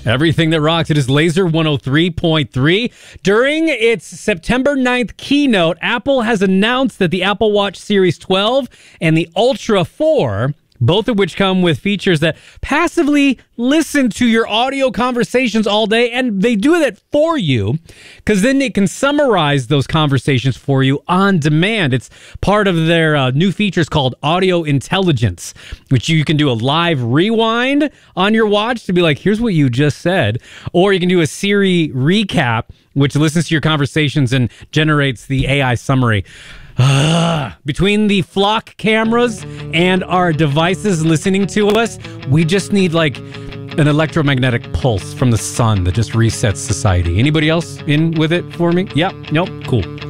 Everything that rocks. It is Laser 103.3. During its September 9th keynote, Apple has announced that the Apple Watch Series 12 and the Ultra 4, both of which come with features that passively listen to your audio conversations all day, and they do that for you because then it can summarize those conversations for you on demand. It's part of their new features called Audio Intelligence, which you can do a live rewind on your watch to be like, here's what you just said. Or you can do a Siri recap, which listens to your conversations and generates the AI summary. Between the flock cameras and our devices listening to us, we just need like an electromagnetic pulse from the sun that just resets society. Anybody else in with it for me? Yeah, nope, cool.